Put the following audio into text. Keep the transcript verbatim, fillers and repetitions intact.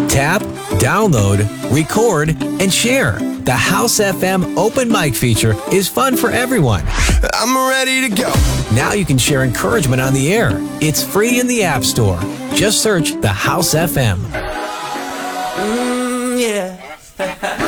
Tap, download, record, and share. The House F M open mic feature is fun for everyone. I'm ready to go. Now you can share encouragement on the air. It's free in the App Store. Just search the House F M. Mm, yeah.